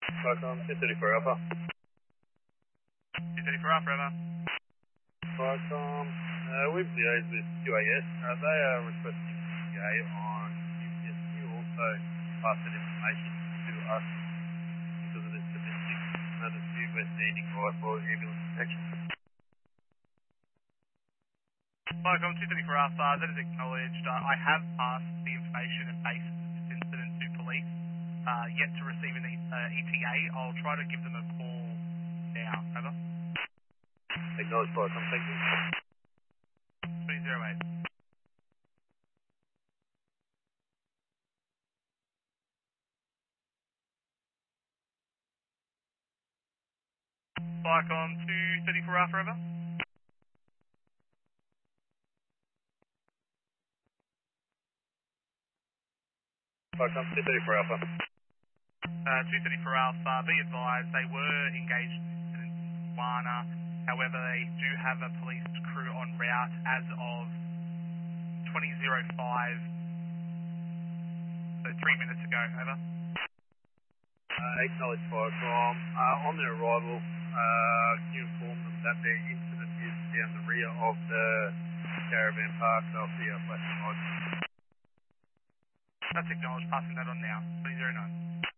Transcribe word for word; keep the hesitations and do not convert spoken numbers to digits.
Falcon two thirty-four Alpha. two thirty-four Alpha, over. Falcon, uh, we've liaised with Q A S. Uh, they are requesting P A on U P S. You also pass that information to us because of this domestic uh, dispute we're standing by for ambulance protection. Falcon two thirty-four Alpha, that is acknowledged. Uh, I have passed the information and based this incident to police. Uh, yet to receive an e uh, E T A. I'll try to give them a call now. Over. Acknowledged Falcon, thank you. three zero eight. Falcon two thirty-four Alpha, over. Falcon two thirty-four Alpha. Uh, two thirty-four Alpha, be advised they were engaged in Wana. However, they do have a police crew en route as of twenty oh five, so three minutes ago. Over. Uh, acknowledged Falcon. Uh, on their arrival, uh, can you inform them that their incident is down the rear of the caravan park? They'll see our flashing lights. That's acknowledged. Passing that on now. three zero nine.